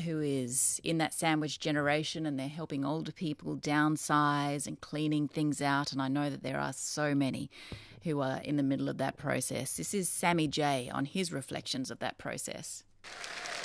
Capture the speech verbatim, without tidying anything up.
who is in that sandwich generation, and they're helping older people downsize and cleaning things out. And I know that there are so many who are in the middle of that process. This is Sammy J on his reflections of that process.